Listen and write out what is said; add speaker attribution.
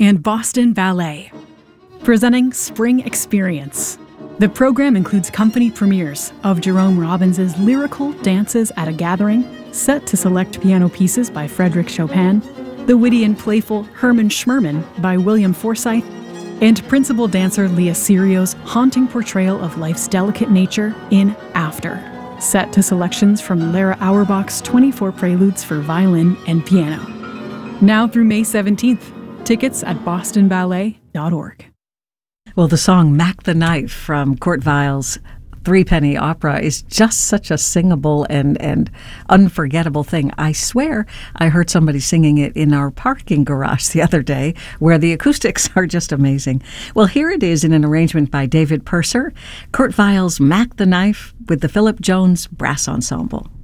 Speaker 1: and Boston Ballet. Presenting Spring Experience. The program includes company premieres of Jerome Robbins' lyrical Dances at a Gathering, set to select piano pieces by Frédéric Chopin, the witty and playful Herman Schmerman by William Forsythe, and principal dancer Leah Serio's haunting portrayal of life's delicate nature in After, set to selections from Lara Auerbach's 24 Preludes for violin and piano. Now through May 17th. Tickets at bostonballet.org.
Speaker 2: Well, the song Mac the Knife from Kurt Weill's Threepenny Opera is just such a singable and unforgettable thing. I swear I heard somebody singing it in our parking garage the other day, where the acoustics are just amazing. Well, here it is in an arrangement by David Purser, Kurt Weill's Mac the Knife with the Philip Jones Brass Ensemble.